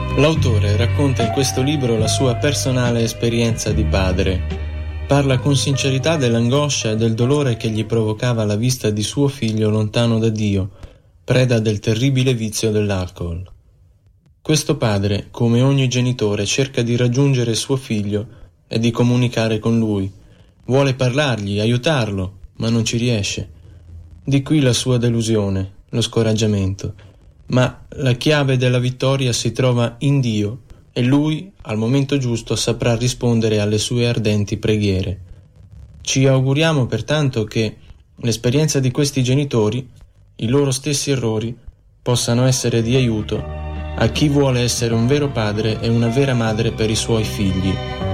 L'autore racconta in questo libro la sua personale esperienza di padre. Parla con sincerità dell'angoscia e del dolore che gli provocava la vista di suo figlio lontano da Dio, preda del terribile vizio dell'alcol. Questo padre, come ogni genitore, cerca di raggiungere suo figlio e di comunicare con lui. Vuole parlargli, aiutarlo, ma non ci riesce. Di qui la sua delusione, lo scoraggiamento. Ma la chiave della vittoria si trova in Dio e Lui, al momento giusto, saprà rispondere alle sue ardenti preghiere. Ci auguriamo pertanto che l'esperienza di questi genitori, i loro stessi errori, possano essere di aiuto a chi vuole essere un vero padre e una vera madre per i suoi figli.